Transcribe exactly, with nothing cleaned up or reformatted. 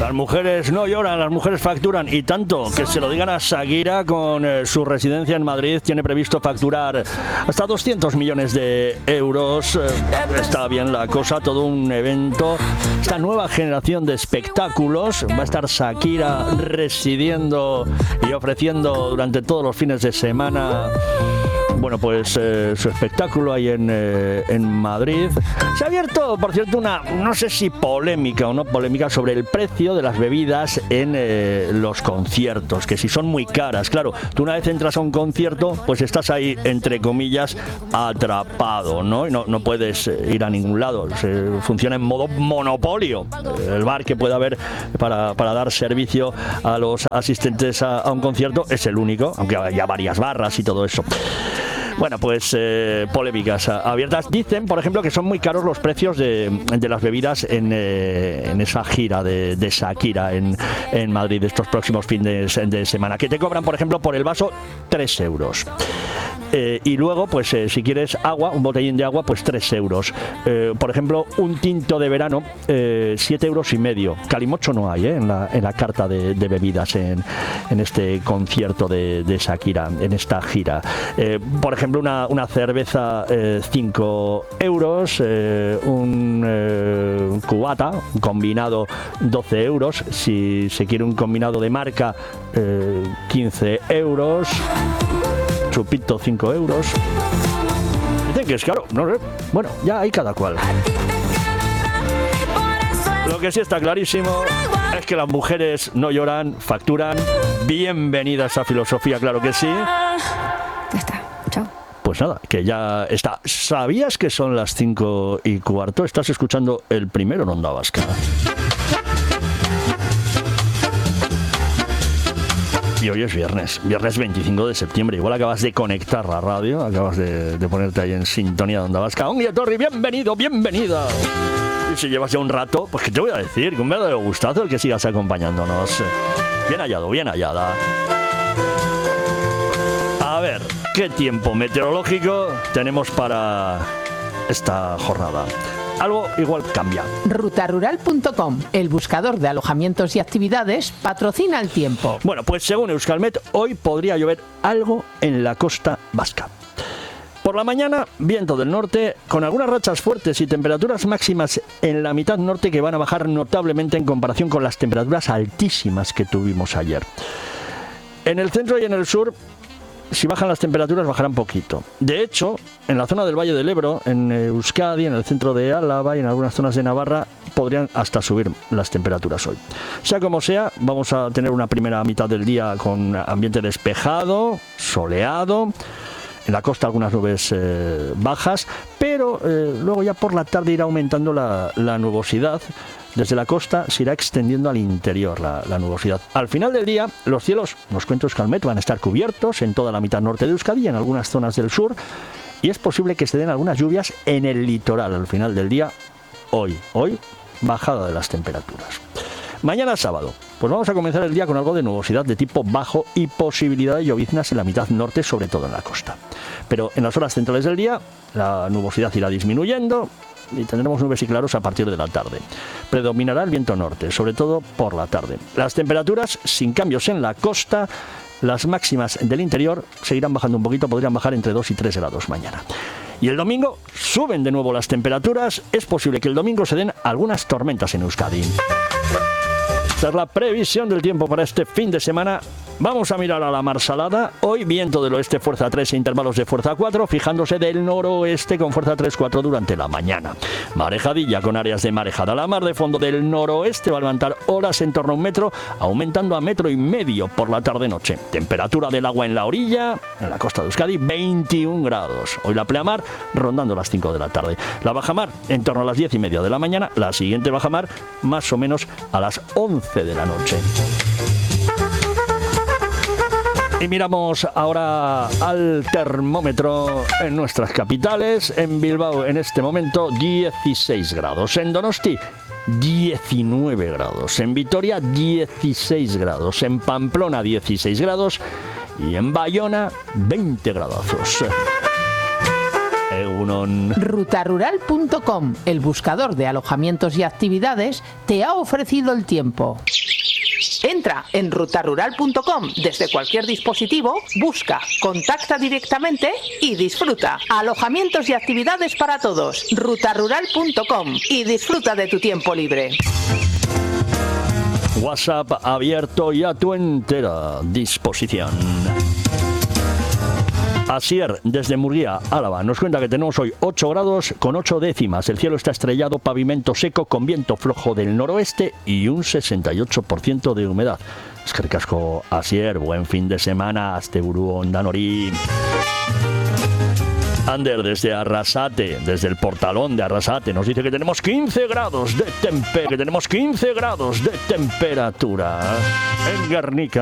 Las mujeres no lloran, las mujeres facturan, y tanto que se lo digan a Shakira. Con eh, su residencia en Madrid tiene previsto facturar hasta doscientos millones de euros. Eh, está bien la cosa, todo un evento. Esta nueva generación de espectáculos, va a estar Shakira residiendo y ofreciendo durante todos los fines de semana, bueno, pues eh, su espectáculo ahí en, eh, en Madrid. Se ha abierto, por cierto, una, no sé si polémica o no polémica, sobre el precio de las bebidas en eh, los conciertos, que si son muy caras. Claro, tú una vez entras a un concierto, pues estás ahí, entre comillas, atrapado, ¿no? Y no, no puedes ir a ningún lado. Se, funciona en modo monopolio. El bar que pueda haber para, para dar servicio a los asistentes a, a un concierto es el único, aunque haya varias barras y todo eso. Bueno, pues eh, polémicas abiertas. Dicen, por ejemplo, que son muy caros los precios de, de las bebidas en, eh, en esa gira de, de Shakira en, en Madrid estos próximos fines de, de semana. Que te cobran, por ejemplo, por el vaso tres euros. Eh, y luego, pues eh, si quieres agua, un botellín de agua, pues tres euros. Eh, por ejemplo, un tinto de verano, eh, siete euros y medio. Calimocho no hay eh, en, la, en la carta de, de bebidas en, en este concierto de, de Shakira, en esta gira. Eh, por ejemplo, una, una cerveza, eh, cinco euros. Eh, un eh, cubata, un combinado, doce euros. Si se quiere un combinado de marca, eh, quince euros. Chupito, cinco euros. Dicen que es caro, no sé. Bueno, ya hay cada cual. Lo que sí está clarísimo es que las mujeres no lloran, facturan. Bienvenida a esa filosofía, claro que sí. Ya está, chao. Pues nada, que ya está. ¿Sabías que son las cinco y cuarto? Estás escuchando El Primero en Onda Vasca. Y hoy es viernes, viernes veinticinco de septiembre. Igual acabas de conectar la radio, acabas de, de ponerte ahí en sintonía de Onda Vasca. ¡Ongi Torri! ¡Bienvenido, bienvenida! Y si llevas ya un rato, pues ¿qué te voy a decir? Que un verdadero gustazo el que sigas acompañándonos. Bien hallado, bien hallada. A ver, ¿qué tiempo meteorológico tenemos para esta jornada? Algo igual cambia. ruta rural punto com, el buscador de alojamientos y actividades, patrocina el tiempo. Bueno, pues según Euskalmet, hoy podría llover algo en la costa vasca. Por la mañana, viento del norte, con algunas rachas fuertes y temperaturas máximas en la mitad norte que van a bajar notablemente en comparación con las temperaturas altísimas que tuvimos ayer. En el centro y en el sur, si bajan las temperaturas, bajarán poquito. De hecho, en la zona del Valle del Ebro, en Euskadi, en el centro de Álava y en algunas zonas de Navarra, podrían hasta subir las temperaturas hoy. Sea como sea, vamos a tener una primera mitad del día con ambiente despejado, soleado. En la costa algunas nubes eh, bajas, pero eh, luego ya por la tarde irá aumentando la, la nubosidad. Desde la costa se irá extendiendo al interior la, la nubosidad. Al final del día, los cielos, nos cuenta Euskalmet, van a estar cubiertos en toda la mitad norte de Euskadi y en algunas zonas del sur. Y es posible que se den algunas lluvias en el litoral al final del día. Hoy, hoy, bajada de las temperaturas. Mañana sábado, pues vamos a comenzar el día con algo de nubosidad de tipo bajo y posibilidad de lloviznas en la mitad norte, sobre todo en la costa. Pero en las horas centrales del día, la nubosidad irá disminuyendo y tendremos nubes y claros a partir de la tarde. Predominará el viento norte, sobre todo por la tarde. Las temperaturas, sin cambios en la costa, las máximas del interior seguirán bajando un poquito, podrían bajar entre dos y tres grados mañana. Y el domingo suben de nuevo las temperaturas. Es posible que el domingo se den algunas tormentas en Euskadi. Esta es la previsión del tiempo para este fin de semana. Vamos a mirar a la mar salada. Hoy viento del oeste fuerza tres e intervalos de fuerza cuatro, fijándose del noroeste con fuerza tres cuatro durante la mañana. Marejadilla con áreas de marejada. La mar de fondo del noroeste va a levantar olas en torno a un metro, aumentando a metro y medio por la tarde-noche. Temperatura del agua en la orilla, en la costa de Euskadi, veintiún grados. Hoy la pleamar rondando las cinco de la tarde. La bajamar en torno a las diez y media de la mañana. La siguiente bajamar más o menos a las once de la noche. Y miramos ahora al termómetro en nuestras capitales. En Bilbao en este momento dieciséis grados. En Donosti diecinueve grados. En Vitoria dieciséis grados. En Pamplona dieciséis grados. Y en Bayona veinte gradazos. Egunon. Ruta Rural punto com, el buscador de alojamientos y actividades, te ha ofrecido el tiempo. Entra en Ruta Rural punto com desde cualquier dispositivo, busca, contacta directamente y disfruta. Alojamientos y actividades para todos. Ruta Rural punto com y disfruta de tu tiempo libre. WhatsApp abierto y a tu entera disposición. Asier, desde Murguía, Álava, nos cuenta que tenemos hoy ocho grados con ocho décimas. El cielo está estrellado, pavimento seco con viento flojo del noroeste y un sesenta y ocho por ciento de humedad. Es que ricasco, Asier, buen fin de semana, asteburu ondan hori. Ander, desde Arrasate, desde el portalón de Arrasate, nos dice que tenemos quince grados de tempe, que tenemos quince grados de temperatura en Guernica.